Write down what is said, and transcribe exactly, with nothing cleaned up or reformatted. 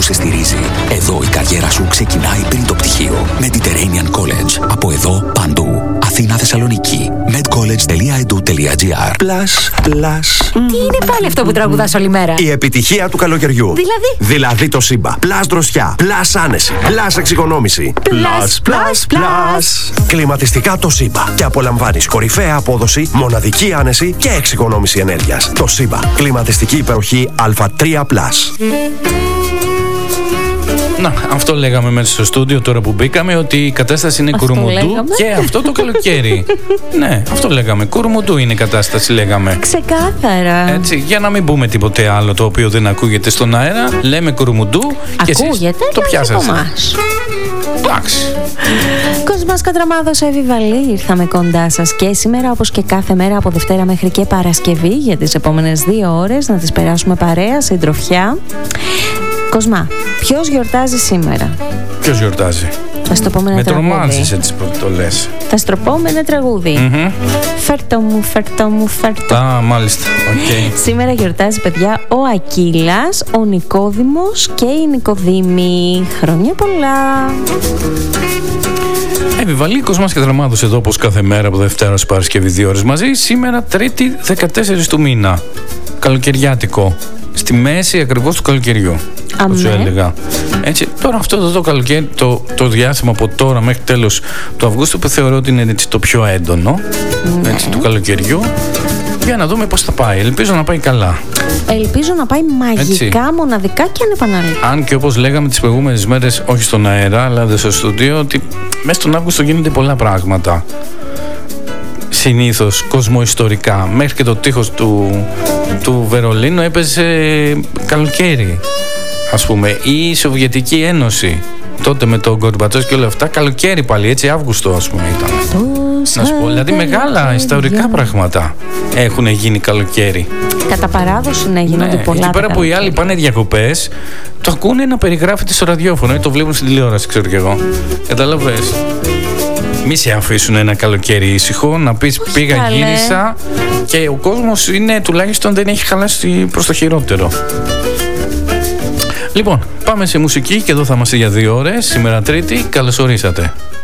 σε στηρίζει. Εδώ η καριέρα σου ξεκινάει πριν το πτυχίο. Mediterranean College. Από εδώ παντού. Αθήνα, Θεσσαλονίκη. medcollege τελεία e d u τελεία g r. Plus, plus. Τι είναι πάλι αυτό που τραγουδάς όλη μέρα? Η επιτυχία του καλοκαιριού. Δηλαδή? Δηλαδή το Σύμπα. Plus δροσιά. Plus άνεση. Plus εξοικονόμηση. Plus, plus, plus. Κλιματιστικά το Σύμπα. Και απολαμβάνεις κορυφαία απόδοση, μοναδική άνεση και εξοικονόμηση ενέργειας. Το Σύμπα. Κλιματιστική υπεροχή Α τρία πλας. Να, αυτό λέγαμε μέσα στο στούντιο τώρα που μπήκαμε, ότι η κατάσταση είναι κουρμουντού και αυτό το καλοκαίρι. Ναι, αυτό λέγαμε. Κουρμουντού είναι η κατάσταση, λέγαμε. Ξεκάθαρα. Έτσι, για να μην πούμε τίποτε άλλο το οποίο δεν ακούγεται στον αέρα, λέμε κουρμουντού και εσείς το πιάσατε. Εντάξει. Κοσμάς Κατραμάδος, Εύη Βαλή, ήρθαμε κοντά σας και σήμερα, όπως και κάθε μέρα από Δευτέρα μέχρι και Παρασκευή, για τις επόμενες δύο ώρες να τις περάσουμε παρέα, συντροφιά. Κοσμά, ποιος γιορτάζει σήμερα? Ποιος γιορτάζει? Θα σου το πω με ένα με τραγούδι. τρομάζεις έτσι που το λες. Θα σου το πω με ένα τραγούδι. Mm-hmm. Φέρτο μου, φέρτο μου, φέρτο. Α, μάλιστα. Okay. Σήμερα γιορτάζει, παιδιά, ο Ακύλας, ο Νικόδημος και η Νικοδήμη. Χρόνια πολλά. Επιβαλή Κοσμάς Κατραμάδος εδώ, όπως κάθε μέρα από Δευτέρα ως Παρασκευή, δύο ώρες μαζί. Σήμερα Τρίτη δεκατέσσερις του μήνα. Καλοκαιριάτικο. Στη μέση ακριβώς του καλοκαιριού. Αμέ. Σου έλεγα. Έτσι, τώρα αυτό εδώ το καλοκαίρι, το, το διάστημα από τώρα μέχρι τέλος του Αυγούστου, που θεωρώ ότι είναι έτσι, το πιο έντονο, ναι, έτσι, του καλοκαιριού. Για να δούμε πώς θα πάει. Ελπίζω να πάει καλά. Ελπίζω να πάει μαγικά, έτσι, μοναδικά και ανεπανάληπτα. Αν και όπως λέγαμε τις προηγούμενες μέρες, όχι στον αέρα, αλλά στο στούντιο, ότι μέσα στον Αύγουστο γίνονται πολλά πράγματα. Συνήθως κοσμοϊστορικά. Μέχρι και το τείχος του, του Βερολίνου έπαιζε καλοκαίρι, ας πούμε. Ή η Σοβιετική Ένωση τότε με τον Γκορμπατσόφ και όλα αυτά, καλοκαίρι πάλι, έτσι, Αύγουστο, ας πούμε, ήταν. Να σου πω, δηλαδή μεγάλα ιστορικά πράγματα έχουν γίνει καλοκαίρι. Κατά παράδοση να γίνονται, ναι, πολλά. Εκεί πέρα που οι άλλοι πάνε διακοπές, το ακούνε να περιγράφεται στο ραδιόφωνο ή το βλέπουν στην τηλεόραση, ξέρω κι εγώ. Καταλαβες. Μη σε αφήσουν ένα καλοκαίρι ήσυχο, να πεις πήγα, καλέ, γύρισα, και ο κόσμος είναι, τουλάχιστον δεν έχει χαλάσει προς το χειρότερο. Λοιπόν, πάμε σε μουσική και εδώ θα είμαστε για δύο ώρες. Σήμερα Τρίτη, καλώς ορίσατε.